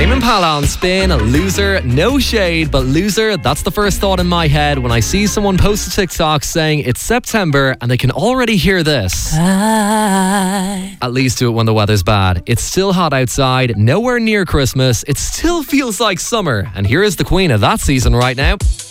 Tame Impala on Spin, Loser, no shade, but Loser, that's the first thought in my head when I see someone post a TikTok saying it's September and they can already hear this. At least do it when the weather's bad. It's still hot outside, nowhere near Christmas, it still feels like summer, and here is the queen of that season right now.